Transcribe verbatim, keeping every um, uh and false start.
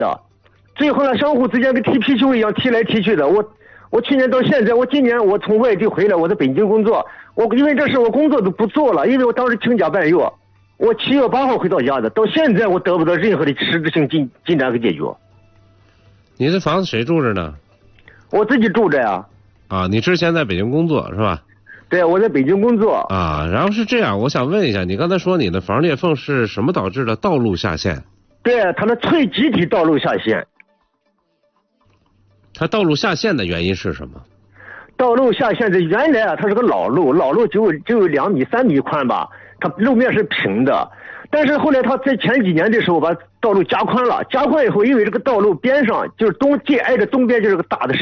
的，最后呢，相互之间跟踢皮球一样踢来踢去的。我我去年到现在，我今年我从外地回来，我在北京工作，我因为这事我工作都不做了，因为我当时请假半月，我七月八号回到家的，到现在我得不到任何的实质性进进展和解决。 你这房子谁住着呢？ 我自己住着呀。 啊，你之前在北京工作是吧？ 对，我在北京工作。 啊，然后是这样，我想问一下，你刚才说你的房裂缝是什么导致的？道路下陷。 对，它的脆集体道路下陷。 它道路下陷的原因是什么？ 道路下陷，这原来啊，它是个老路，老路就就有两米、三米宽吧，它路面是平的。但是后来他在前几年的时候把道路加宽了，加宽以后，因为这个道路边上就是东紧挨着东边就是个大的